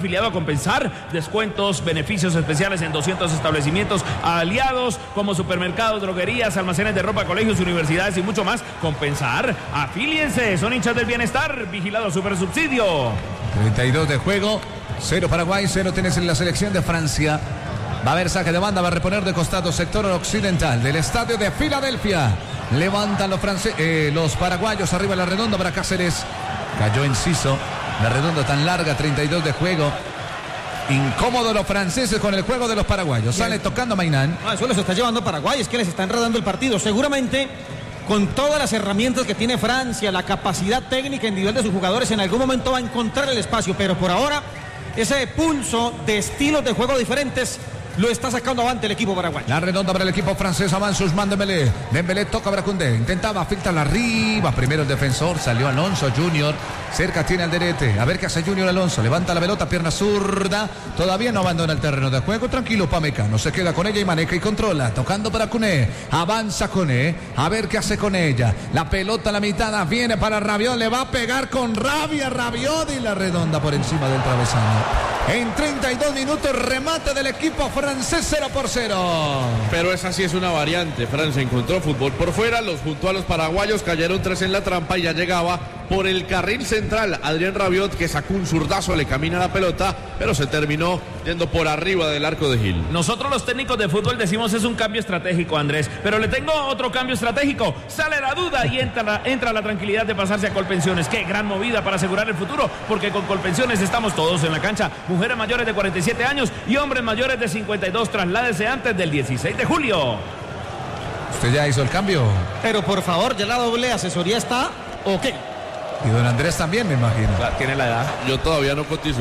afiliado a Compensar, descuentos, beneficios especiales en 200 establecimientos aliados como supermercados, droguerías, almacenes de ropa, colegios, universidades y mucho más. Compensar, afíliense, son hinchas del bienestar, vigilado Supersubsidio. 32 de juego, 0 Paraguay, 0 tenés en la selección de Francia. Va a haber saque de banda, va a reponer de costado sector occidental del estadio de Filadelfia. Levantan los paraguayos arriba la redonda para Cáceres. Cayó Enciso. La redonda tan larga, 32 de juego. Incómodo los franceses con el juego de los paraguayos. Sale tocando Mainán. Eso les está llevando Paraguay, es que les está enredando el partido. Seguramente con todas las herramientas que tiene Francia, la capacidad técnica individual de sus jugadores, en algún momento va a encontrar el espacio. Pero por ahora, ese pulso de estilos de juego diferentes lo está sacando avante el equipo paraguayo. La redonda para el equipo francés, avanza Ousmane Dembélé. Dembélé toca para Koundé, intentaba filtrar arriba, primero el defensor, salió Alonso Junior, cerca tiene Alderete, a ver qué hace Junior Alonso, levanta la pelota, pierna zurda, todavía no abandona el terreno de juego, tranquilo Pamecano, se queda con ella y maneja y controla, tocando para Koné, avanza Koné, a ver qué hace con ella, la pelota a la mitad, viene para Rabiot, le va a pegar con rabia Rabiot y la redonda por encima del travesaño. En 32 minutos, remate del equipo francés 0-0. Pero esa sí es una variante. Francia encontró fútbol por fuera, los juntó a los paraguayos, cayeron 3 en la trampa y ya llegaba por el carril central Adrien Rabiot, que sacó un zurdazo, le camina la pelota, pero se terminó yendo por arriba del arco de Gil. Nosotros los técnicos de fútbol decimos es un cambio estratégico, Andrés, pero le tengo otro cambio estratégico. Sale la duda y entra la tranquilidad de pasarse a Colpensiones. Qué gran movida para asegurar el futuro, porque con Colpensiones estamos todos en la cancha. Mujeres mayores de 47 años y hombres mayores de 52. Trasládese antes del 16 de julio. ¿Usted ya hizo el cambio? Pero por favor, ya la doble asesoría está ok. Y don Andrés también, me imagino. Claro, tiene la edad. Yo todavía no cotizo.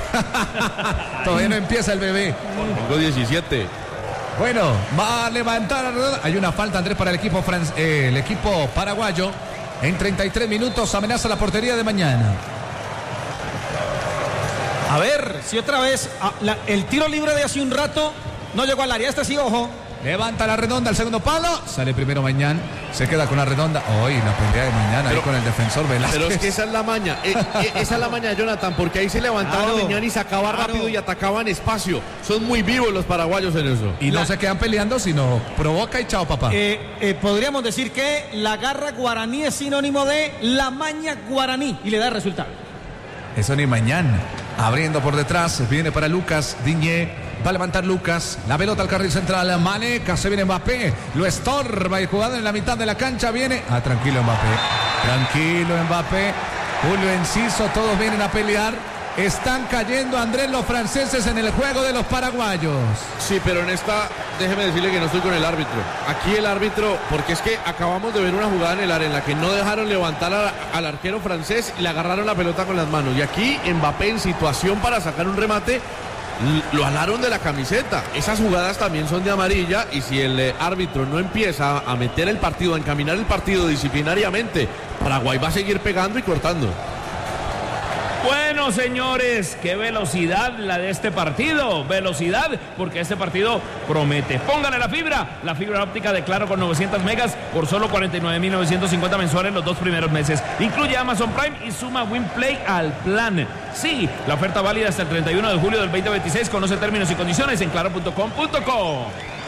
Todavía no empieza el bebé. Tengo 17. Bueno, va a levantar la redonda. Hay una falta, Andrés, para el equipo paraguayo. En 33 minutos amenaza la portería de Mañana. A ver, si otra vez el tiro libre de hace un rato no llegó al área. Este sí, ojo. Levanta la redonda al segundo palo. Sale primero Mañán. Se queda con la redonda. Hoy la pelea de Mañana ahí con el defensor Velázquez. Pero es que esa es la maña. Esa es la maña, Jonathan, porque ahí se levantaba Mañán y sacaba rápido y atacaban espacio. Son muy vivos los paraguayos en eso. Y no se quedan peleando, sino provoca y chao, papá. Podríamos decir que la garra guaraní es sinónimo de la maña guaraní y le da resultado. Eso ni Mañán. Abriendo por detrás, viene para Lucas Diñé. Va a levantar Lucas, la pelota al carril central, Maneca, se viene Mbappé, lo estorba y jugando en la mitad de la cancha viene, tranquilo Mbappé, Julio Enciso, todos vienen a pelear, están cayendo Andrés los franceses en el juego de los paraguayos. Sí, pero en esta, déjeme decirle que no estoy con el árbitro, aquí el árbitro, porque es que acabamos de ver una jugada en el área en la que no dejaron levantar al arquero francés y le agarraron la pelota con las manos, y aquí Mbappé en situación para sacar un remate, lo alaron de la camiseta. Esas jugadas también son de amarilla y si el árbitro no empieza a meter el partido, a encaminar el partido disciplinariamente, Paraguay va a seguir pegando y cortando. Bueno, señores, qué velocidad la de este partido. Velocidad, porque este partido promete. Póngale la fibra óptica de Claro con 900 megas por solo 49.950 mensuales los 2 primeros meses. Incluye Amazon Prime y suma WinPlay al plan. Sí, la oferta válida hasta el 31 de julio del 2026. Conoce términos y condiciones en claro.com.co.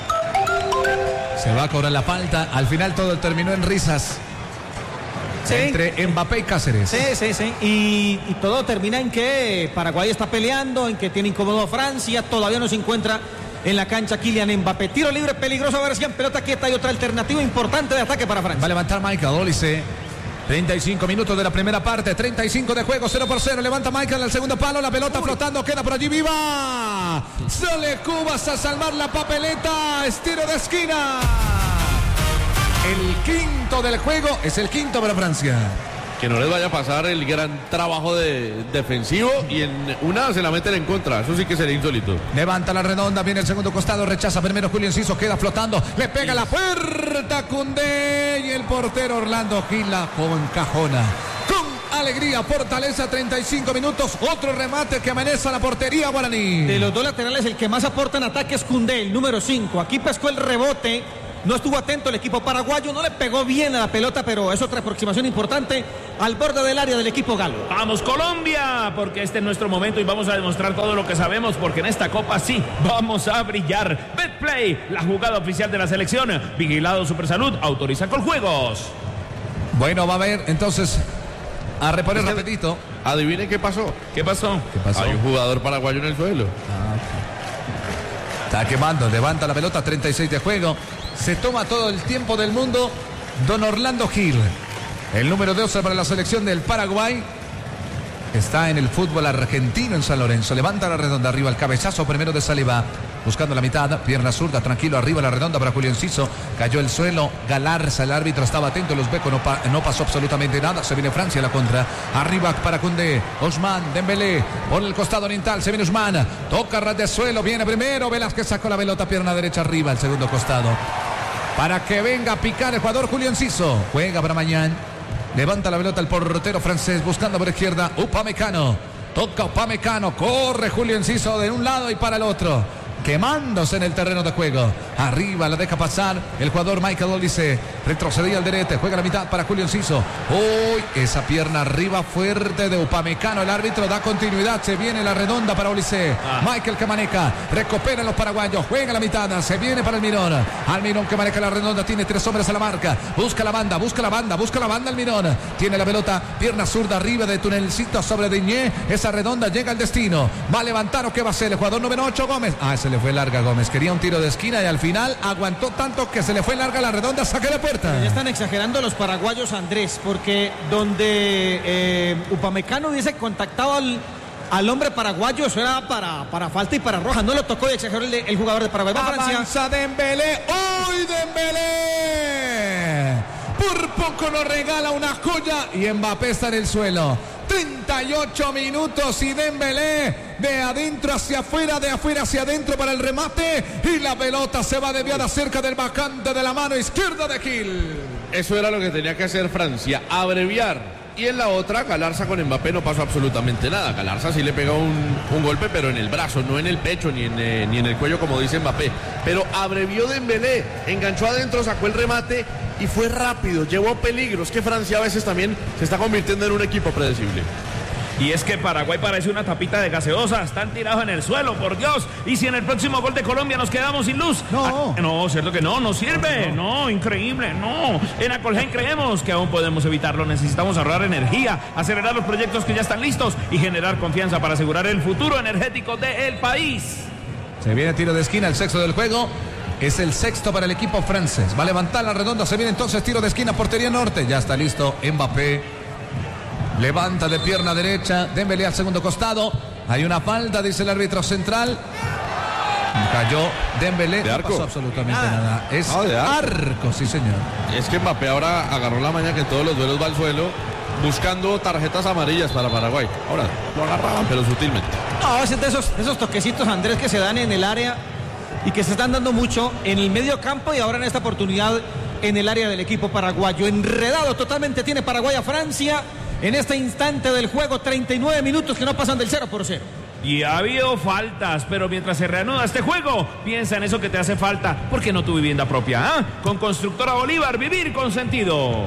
Se va a cobrar la falta. Al final todo terminó en risas. Sí. Entre Mbappé y Cáceres. Sí. Y todo termina en que Paraguay está peleando, en que tiene incómodo a Francia, todavía no se encuentra en la cancha Kylian Mbappé. Tiro libre peligroso, García, pelota quieta y otra alternativa importante de ataque para Francia. Va a levantar Michael Olise. 35 minutos de la primera parte, 35 de juego, 0-0. Levanta Michael al segundo palo, la pelota flotando, queda por allí viva. Sale Cubas a salvar la papeleta, estilo de esquina. El quinto del juego es el quinto para Francia. Que no les vaya a pasar el gran trabajo defensivo y en una se la meten en contra. Eso sí que sería insólito. Levanta la redonda, viene el segundo costado, rechaza primero Julio Enciso, queda flotando, le pega la puerta Koundé y el portero Orlando Gila con cajona. Con alegría, fortaleza, 35 minutos, otro remate que amanece la portería guaraní. De los dos laterales el que más aporta en ataque es Koundé, el número 5. Aquí pescó el rebote no estuvo atento el equipo paraguayo, no le pegó bien a la pelota, pero es otra aproximación importante al borde del área del equipo galo. Vamos Colombia, porque este es nuestro momento y vamos a demostrar todo lo que sabemos, porque en esta copa sí vamos a brillar. Betplay, la jugada oficial de la selección. Vigilado Supersalud, autoriza con juegos. Bueno, va a ver entonces a reponer rapidito. Adivinen qué pasó. ¿Qué pasó? Hay un jugador paraguayo en el suelo. Está quemando, levanta la pelota, 36 de juego. Se toma todo el tiempo del mundo. Don Orlando Gil, el número 12 para la selección del Paraguay. Está en el fútbol argentino en San Lorenzo. Levanta la redonda arriba, el cabezazo primero de Saliba. Buscando la mitad, pierna zurda, tranquilo, arriba la redonda para Julio Enciso. Cayó el suelo, Galarza, el árbitro estaba atento, los Beco, no pasó absolutamente nada. Se viene Francia a la contra, arriba para Koundé, Ousmane, Dembélé, por el costado oriental, se viene Ousmane, toca ras de suelo, viene primero, Velázquez sacó la pelota, pierna derecha arriba, el segundo costado. Para que venga a picar el jugador Julio Enciso, juega para mañana. Levanta la pelota el portero francés, buscando por izquierda, Upamecano, toca Upamecano, corre Julio Enciso de un lado y para el otro. Quemándose en el terreno de juego. Arriba la deja pasar el jugador Michael Olise. Retrocedía al derete. Juega la mitad para Julio Enciso. Uy, esa pierna arriba fuerte de Upamecano. El árbitro da continuidad. Se viene la redonda para Olise. Michael que maneja. Recupera los paraguayos. Juega la mitad. Se viene para Almirón. Almirón que maneja la redonda. Tiene 3 hombres a la marca. Busca la banda. Busca la banda. Busca la banda Almirón. Tiene la pelota. Pierna zurda arriba de Tunelcito sobre Diñé. Esa redonda llega al destino. Va a levantar o qué va a hacer el jugador número 8 Gómez. Se le fue larga Gómez, quería un tiro de esquina y al final aguantó tanto que se le fue larga la redonda, saque de puerta. Ya están exagerando los paraguayos, Andrés, porque donde Upamecano hubiese contactado al hombre paraguayo, eso era para falta y para roja, no lo tocó y exageró el jugador de Paraguay. Va Francia. Avanza Dembélé, ¡uy Dembélé! Por poco nos regala una joya y Mbappé está en el suelo. 38 minutos y Dembélé de adentro hacia afuera, de afuera hacia adentro para el remate y la pelota se va desviada cerca del bacante de la mano izquierda de Gil. Eso era lo que tenía que hacer Francia, abreviar. Y en la otra, Galarza con Mbappé no pasó absolutamente nada. Galarza sí le pegó un golpe, pero en el brazo, no en el pecho ni en el cuello como dice Mbappé. Pero abrevió Dembélé, enganchó adentro, sacó el remate y fue rápido, llevó peligros. Que Francia a veces también se está convirtiendo en un equipo predecible. Y es que Paraguay parece una tapita de gaseosa. Están tirados en el suelo, por Dios. Y si en el próximo gol de Colombia nos quedamos sin luz. No, cierto que no sirve. No, increíble, no. En Acolgen creemos que aún podemos evitarlo. Necesitamos ahorrar energía, acelerar los proyectos que ya están listos y generar confianza para asegurar el futuro energético del país. Se viene tiro de esquina, el sexto del juego. Es el sexto para el equipo francés. Va a levantar la redonda. Se viene entonces tiro de esquina, portería norte. Ya está listo Mbappé. Levanta de pierna derecha. Dembélé al segundo costado. Hay una falta, dice el árbitro central. Cayó Dembélé. ¿De arco? No pasó absolutamente nada. Es de arco, sí señor. Es que Mbappé ahora agarró la maña que en todos los duelos va al suelo buscando tarjetas amarillas para Paraguay. Ahora lo agarraban, pero sutilmente. No, es de esos toquecitos, Andrés, que se dan en el área y que se están dando mucho en el medio campo y ahora en esta oportunidad en el área del equipo paraguayo. Enredado totalmente tiene Paraguay a Francia. En este instante del juego, 39 minutos que no pasan del 0-0. Y ha habido faltas, pero mientras se reanuda este juego, piensa en eso que te hace falta. ¿Por qué no tu vivienda propia? Con Constructora Bolívar, vivir con sentido.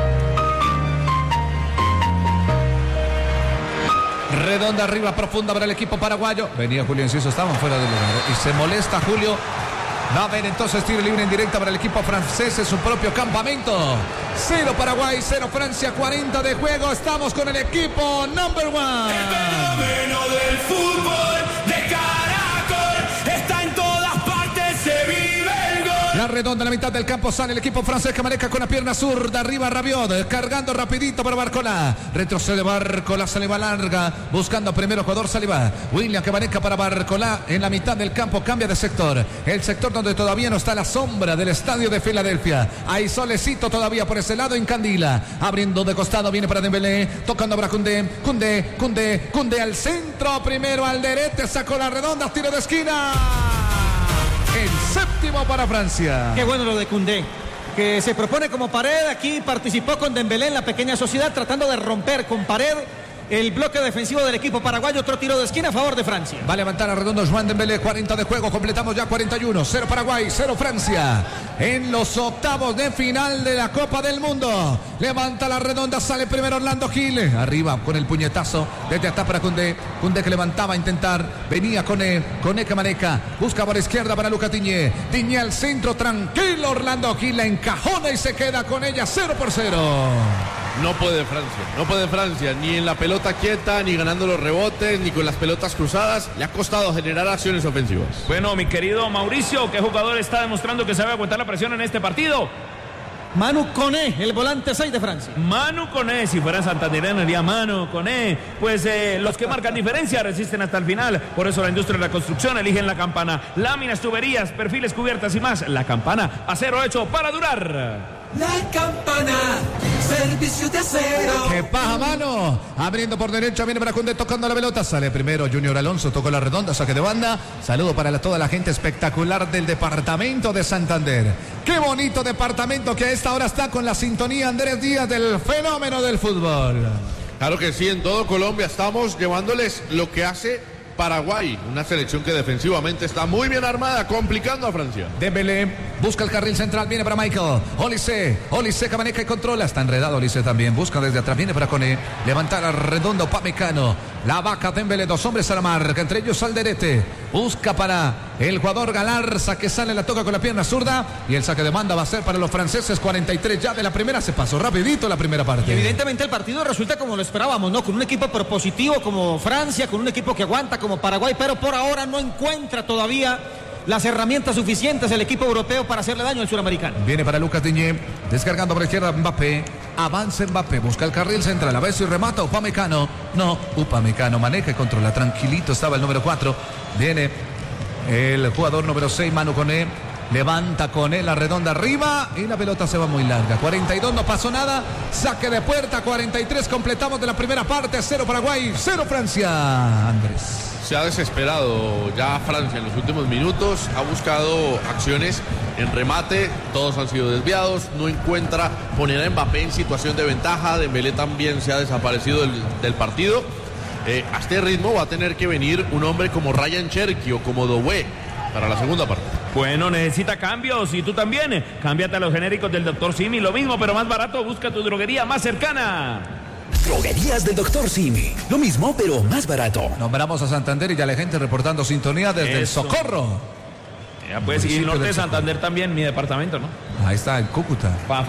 Redonda arriba, profunda para el equipo paraguayo. Venía Julio Enciso, estaban fuera del lugar. Y se molesta Julio. Va a ver entonces tiro libre en directa para el equipo francés en su propio campamento. 0 Paraguay, 0 Francia, 40 de juego. Estamos con el equipo number 1. El fenómeno del fútbol de Caracol está en todas partes, se vive el gol. La redonda en la mitad del campo sale el equipo francés que maneja con la pierna zurda. Arriba Rabiot, cargando rapidito para Barcola. Retrocede Barcola, Saliba larga. Buscando primero jugador Saliba. William que maneja para Barcola en la mitad del campo. Cambia de sector. El sector donde todavía no está la sombra del estadio de Filadelfia. Hay solecito todavía por ese lado en Candila. Abriendo de costado, viene para Dembélé. Tocando para Koundé. Koundé al centro. Primero al derete. Sacó la redonda. Tiro de esquina. El séptimo para Francia. Qué bueno lo de Koundé, que se propone como Pared. Aquí participó con Dembélé en la pequeña sociedad, tratando de romper con Pared el bloque defensivo del equipo paraguayo. Otro tiro de esquina a favor de Francia. Va a levantar a redondo Juan Dembélé, 40 de juego, completamos ya 41, 0 Paraguay, 0 Francia, en los octavos de final de la Copa del Mundo. Levanta la redonda, sale primero Orlando Gil, arriba con el puñetazo, desde atrás para Koundé que levantaba a intentar, venía con Eke Maneca, busca por izquierda para Lucas Digne al centro, tranquilo Orlando Gil, la encajona y se queda con ella 0-0. No puede Francia, ni en la pelota quieta, ni ganando los rebotes, ni con las pelotas cruzadas. Le ha costado generar acciones ofensivas. Bueno, mi querido Mauricio, ¿qué jugador está demostrando que sabe aguantar la presión en este partido? Manu Koné, el volante 6 de Francia. Manu Koné, si fuera santandereano diría Manu Koné. Pues los que marcan diferencia resisten hasta el final. Por eso la industria de la construcción eligen la Campana. Láminas, tuberías, perfiles, cubiertas y más. La Campana, acero hecho para durar. La Campana, servicio de acero. ¡Qué paja, mano! Abriendo por derecha, viene para Koundé tocando la pelota. Sale primero Junior Alonso, tocó la redonda, saque de banda. Saludo para toda la gente espectacular del departamento de Santander. ¡Qué bonito departamento que a esta hora está con la sintonía Andrés Díaz del fenómeno del fútbol! Claro que sí, en todo Colombia estamos llevándoles lo que hace Paraguay, una selección que defensivamente está muy bien armada, complicando a Francia. Dembélé busca el carril central, viene para Michael. Olise, Camaneca y controla. Está enredado Olise también, busca desde atrás, viene para Koné. Levanta la redonda Upamecano. La vaca Dembélé, dos hombres a la marca, entre ellos Alderete. Busca para el jugador Galarza que sale, la toca con la pierna zurda. Y el saque de banda va a ser para los franceses. 43 ya de la primera, se pasó rapidito la primera parte. Y evidentemente el partido resulta como lo esperábamos, ¿no? Con un equipo propositivo como Francia, con un equipo que aguanta como Paraguay, pero por ahora no encuentra todavía las herramientas suficientes el equipo europeo para hacerle daño al suramericano. Viene para Lucas Digne, descargando por la izquierda Mbappé, avanza Mbappé, busca el carril central, a ver si remata Upamecano, no, Upamecano maneja y controla, tranquilito estaba el número 4, viene el jugador número 6, Manu Koné, levanta Koné la redonda arriba y la pelota se va muy larga, 42 no pasó nada, saque de puerta, 43 completamos de la primera parte, 0 Paraguay, 0 Francia, Andrés. Se ha desesperado ya Francia en los últimos minutos, ha buscado acciones en remate, todos han sido desviados, no encuentra poner a Mbappé en situación de ventaja, Dembélé también se ha desaparecido del partido. A este ritmo va a tener que venir un hombre como Ryan Cherki o como Doué para la segunda parte. Bueno, necesita cambios y tú también. Cámbiate a los genéricos del Dr. Simi, lo mismo pero más barato, busca tu droguería más cercana. Droguerías del Dr. Simi. Lo mismo, pero más barato. Nombramos a Santander y ya la gente reportando sintonía desde el Socorro. Ya pues, y norte de Santander también, mi departamento, ¿no? Ahí está, en Cúcuta.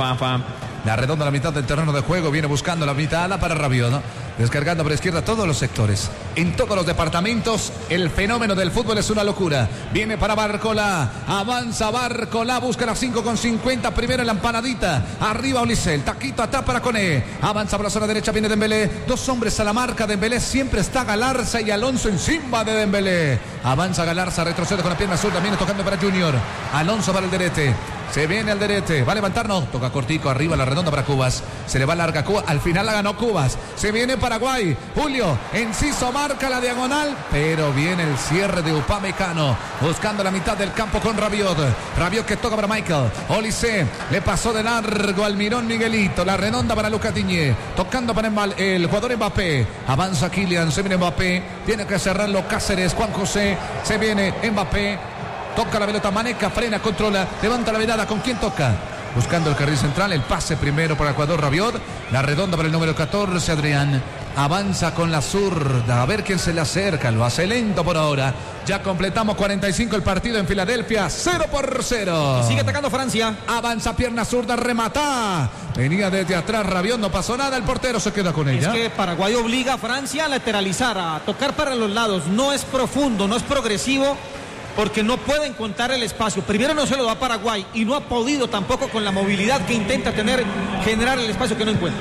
La redonda a la mitad del terreno de juego, viene buscando la mitad ala para Rabiot, ¿no? Descargando por izquierda todos los sectores. En todos los departamentos, el fenómeno del fútbol es una locura. Viene para Barcola, avanza Barcola, busca las 5:50, primero en la empanadita. Arriba Olise, el taquito atrás para Koné. Avanza por la zona derecha, viene Dembélé. Dos hombres a la marca, Dembélé siempre está Galarza y Alonso encima de Dembélé. Avanza Galarza, retrocede con la pierna zurda, viene tocando para Junior. Alonso para el derete. Se viene al derete, va a levantar, no, toca cortico, arriba la redonda para Cubas, se le va larga Cubas, al final la ganó Cubas, se viene Paraguay, Julio, Enciso marca la diagonal, pero viene el cierre de Upamecano, buscando la mitad del campo con Rabiot que toca para Michael, Olise, le pasó de largo al Mirón Miguelito, la redonda para Lucas Digne, tocando para el jugador Mbappé, avanza Kylian, se viene Mbappé, tiene que cerrarlo Cáceres, Juan José, se viene Mbappé, toca la pelota, Maneca, frena, controla, levanta la mirada, ¿con quién toca? Buscando el carril central, el pase primero para el jugador Rabiot, la redonda para el número 14, Adrián, avanza con la zurda, a ver quién se le acerca, lo hace lento por ahora, ya completamos 45 el partido en Filadelfia, 0-0. Sigue atacando Francia. Avanza, pierna zurda, remata, venía desde atrás Rabiot, no pasó nada, el portero se queda con ella. Es que Paraguay obliga a Francia a lateralizar, a tocar para los lados, no es profundo, no es progresivo, porque no puede encontrar el espacio. Primero no se lo da a Paraguay y no ha podido tampoco con la movilidad que intenta tener, generar el espacio que no encuentra.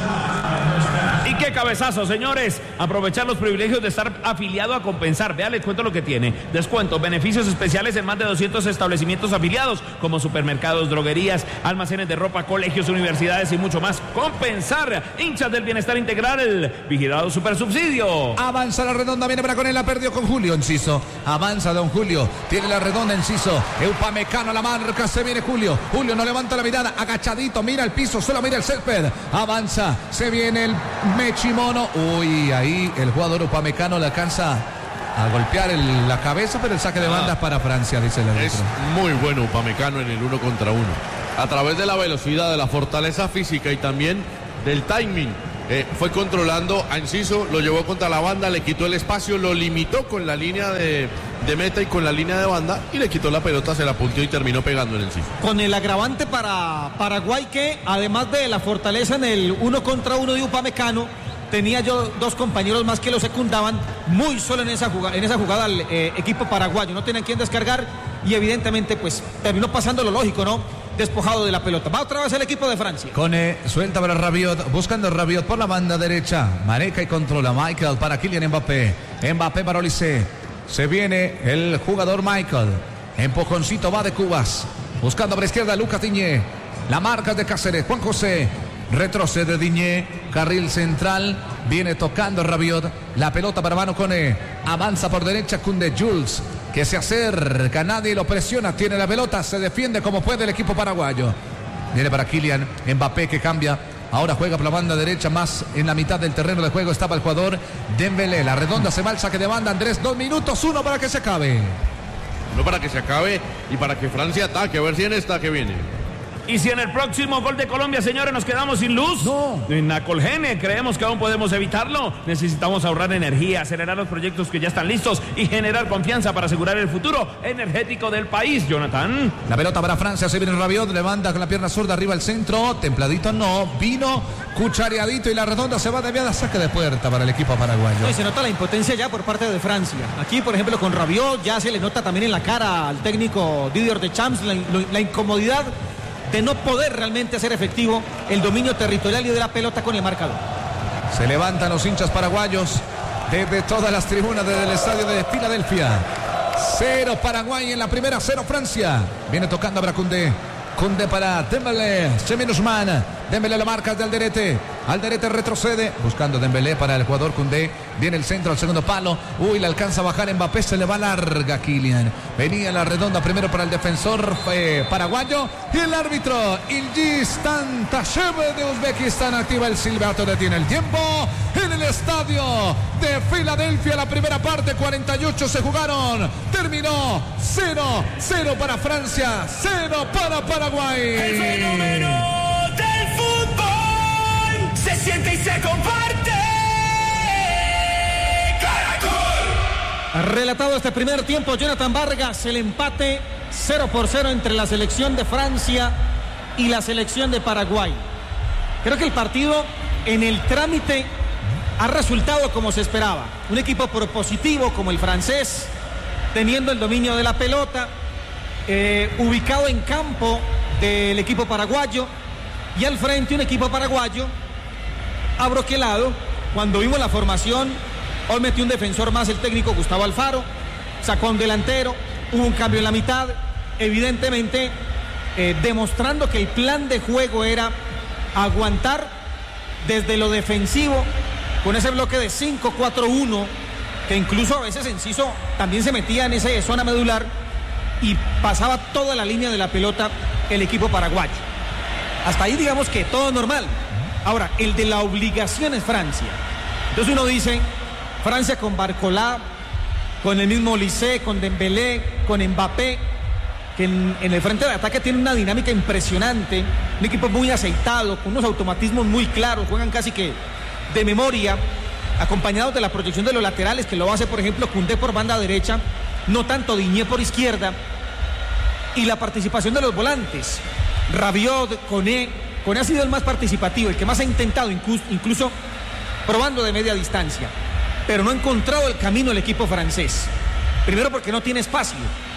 Y qué cabezazo, señores. Aprovechar los privilegios de estar afiliado a Compensar. Vea, les cuento lo que tiene. Descuentos, beneficios especiales en más de 200 establecimientos afiliados, como supermercados, droguerías, almacenes de ropa, colegios, universidades y mucho más. Compensar, hinchas del bienestar integral, vigilado supersubsidio. Avanza la redonda, viene para Koné, la perdió con Julio Enciso. Avanza don Julio, tiene la redonda Enciso. Upamecano a la marca, se viene Julio. Julio no levanta la mirada, agachadito, mira el piso, solo mira el césped. Avanza, se viene el Mechimono. Uy, ahí el jugador Upamecano le alcanza a golpear la cabeza, pero el saque de banda es para Francia, dice el árbitro. Es muy bueno Upamecano en el 1 contra 1. A través de la velocidad, de la fortaleza física y también del timing. Fue controlando a Enciso, lo llevó contra la banda, le quitó el espacio, lo limitó con la línea de meta y con la línea de banda y le quitó la pelota, se la punteó y terminó pegando en Enciso. Con el agravante para Paraguay que, además de la fortaleza en el 1 contra 1 de Upamecano, tenía yo dos compañeros más que lo secundaban muy solo en esa jugada al equipo paraguayo. No tenían quien descargar y evidentemente pues terminó pasando lo lógico, ¿no? Despojado de la pelota. Va otra vez el equipo de Francia. Cone suelta para Rabiot, buscando Rabiot por la banda derecha. Maneja y controla. Michael para Kylian Mbappé. Mbappé para Olise. Se viene el jugador Michael. Empujoncito va de Cubas. Buscando por la izquierda Lucas Diñé. La marca de Cáceres. Juan José. Retrocede Diñé. Carril central. Viene tocando Rabiot. La pelota para Manu Cone. Avanza por derecha Koundé. Jules, que se acerca, nadie lo presiona, tiene la pelota, se defiende como puede el equipo paraguayo. Viene para Kylian Mbappé que cambia, ahora juega por la banda derecha, más en la mitad del terreno de juego estaba el jugador Dembélé. La redonda se va al saque de banda, Andrés, 2 minutos, 1 para que se acabe. No para que se acabe y para que Francia ataque, a ver si en esta que viene. Y si en el próximo gol de Colombia, señores, nos quedamos sin luz, no. En Nacolgene creemos que aún podemos evitarlo. Necesitamos ahorrar energía, acelerar los proyectos que ya están listos y generar confianza para asegurar el futuro energético del país. Jonathan. La pelota para Francia, se viene Rabiot, levanta con la pierna zurda arriba al centro, templadito no, vino cuchareadito y la redonda se va desviada, saque de puerta para el equipo paraguayo. No, y se nota la impotencia ya por parte de Francia. Aquí, por ejemplo, con Rabiot ya se le nota también en la cara al técnico Didier Deschamps la incomodidad de no poder realmente hacer efectivo el dominio territorial y de la pelota con el marcador. Se levantan los hinchas paraguayos desde todas las tribunas del estadio de Filadelfia. 0 Paraguay en la primera, 0 Francia. Viene tocando a Koundé. Koundé para Dembélé, Semin Ousmane. Dembélé la marca de Alderete. Alderete retrocede, buscando Dembélé para el jugador Koundé. Viene el centro al segundo palo. Uy, le alcanza a bajar Mbappé, se le va larga Kylian. Venía la redonda primero para el defensor paraguayo. Y el árbitro Ilgiz Tantashev de Uzbekistán activa el silbato, detiene el tiempo en el estadio de Filadelfia. La primera parte, 48 se jugaron. Terminó 0-0 para Francia, 0 para Paraguay. El fenómeno del fútbol se siente y se comparte. Caracol. Relatado este primer tiempo, Jonathan Vargas, el empate 0-0 entre la selección de Francia y la selección de Paraguay. Creo que el partido en el trámite ha resultado como se esperaba. Un equipo propositivo como el francés, teniendo el dominio de la pelota, ubicado en campo del equipo paraguayo, y al frente un equipo paraguayo abroquelado. Cuando vimos la formación, hoy metió un defensor más el técnico Gustavo Alfaro, sacó a un delantero, hubo un cambio en la mitad, evidentemente demostrando que el plan de juego era aguantar desde lo defensivo con ese bloque de 5-4-1, que incluso a veces Enciso también se metía en esa zona medular y pasaba toda la línea de la pelota el equipo paraguayo. Hasta ahí digamos que todo normal. Ahora, el de la obligación es Francia. Entonces uno dice, Francia con Barcola, con el mismo Olise, con Dembélé, con Mbappé, que en el frente de ataque tiene una dinámica impresionante, un equipo muy aceitado, con unos automatismos muy claros, juegan casi que de memoria, acompañados de la proyección de los laterales, que lo hace por ejemplo Koundé por banda derecha, no tanto Diñé por izquierda, y la participación de los volantes, Rabiot, Koné ha sido el más participativo, el que más ha intentado, incluso probando de media distancia, pero no ha encontrado el camino el equipo francés. Primero porque no tiene espacio,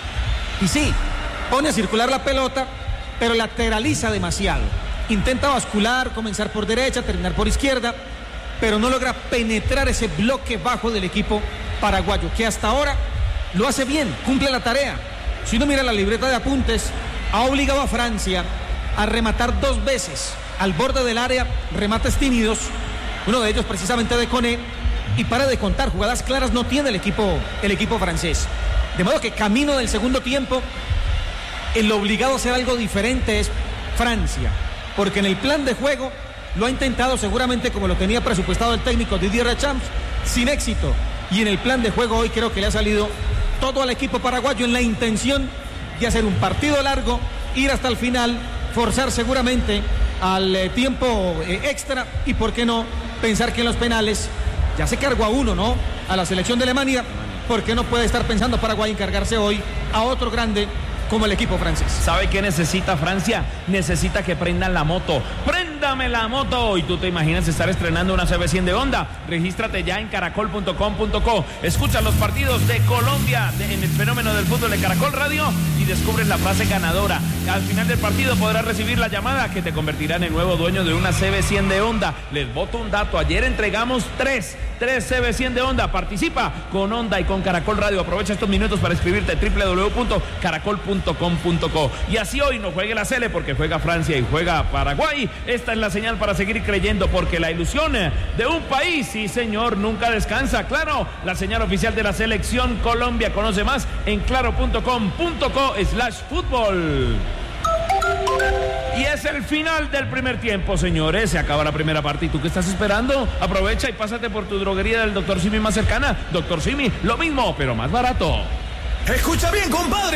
y sí, pone a circular la pelota, pero lateraliza demasiado, intenta bascular, comenzar por derecha, terminar por izquierda, pero no logra penetrar ese bloque bajo del equipo paraguayo, que hasta ahora lo hace bien, cumple la tarea. Si uno mira la libreta de apuntes, ha obligado a Francia a rematar 2 veces al borde del área, remates tímidos, uno de ellos precisamente de Koné, y para de contar, jugadas claras no tiene el equipo francés. De modo que camino del segundo tiempo, el obligado a hacer algo diferente es Francia, porque en el plan de juego lo ha intentado seguramente como lo tenía presupuestado el técnico Didier Deschamps, sin éxito. Y en el plan de juego hoy creo que le ha salido todo al equipo paraguayo en la intención de hacer un partido largo, ir hasta el final, forzar seguramente al tiempo extra y por qué no pensar que en los penales ya se cargó a uno, ¿no? A la selección de Alemania, ¿por qué no puede estar pensando Paraguay en cargarse hoy a otro grande como el equipo francés? ¿Sabe qué necesita Francia? Necesita que prendan la moto. ¡Préndame la moto! Y tú te imaginas estar estrenando una CB100 de Honda. Regístrate ya en caracol.com.co. Escucha los partidos de Colombia en el fenómeno del fútbol de Caracol Radio y descubres la frase ganadora. Al final del partido podrás recibir la llamada que te convertirá en el nuevo dueño de una CB100 de Honda. Les boto un dato. Ayer entregamos tres CB100 de Honda. Participa con Honda y con Caracol Radio. Aprovecha estos minutos para escribirte www.caracol.com.co. Y así hoy no juegue la Sele porque juega Francia y juega Paraguay. Esta es la señal para seguir creyendo, porque la ilusión de un país, sí señor, nunca descansa. Claro, la señal oficial de la selección Colombia. Conoce más en claro.com.co/fútbol. Y es el final del primer tiempo, señores. Se acaba la primera parte. ¿Y tú qué estás esperando? Aprovecha y pásate por tu droguería del Dr. Simi más cercana. Dr. Simi, lo mismo, pero más barato. Escucha bien, compadre.